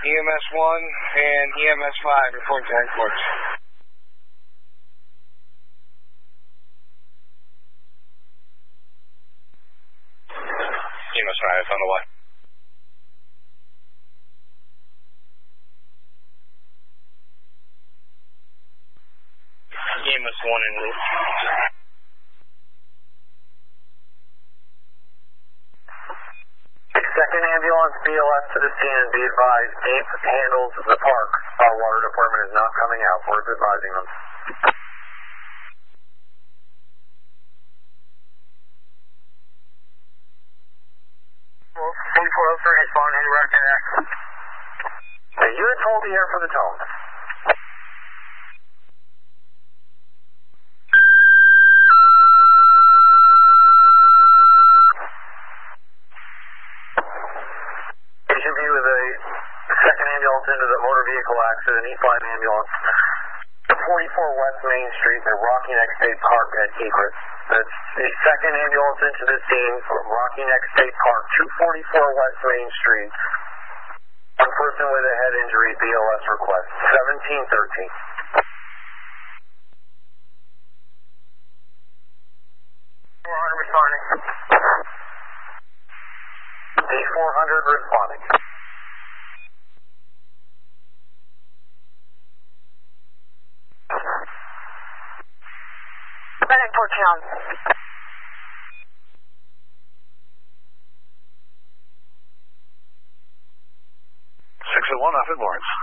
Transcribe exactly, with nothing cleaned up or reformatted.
E M S one and E M S five report to headquarters. E M S five is on the way. E M S one en route. Second ambulance, B L S to the scene, and be advised, Gabe handles the park. Our water department is not coming out. We're advising them. forty-four oh three, respond anywhere in there. The units hold the air for the tone. Patient view of the second ambulance into the motor vehicle accident, E five ambulance. forty-four West Main Street, the Rocky Neck State Park at Egret. That's the second ambulance into the scene from Rocky Neck State Park, two forty-four West Main Street. One person with a head injury, B L S request, seventeen thirteen. four hundred responding. D four hundred responding. Port Town. six oh one off at Lawrence.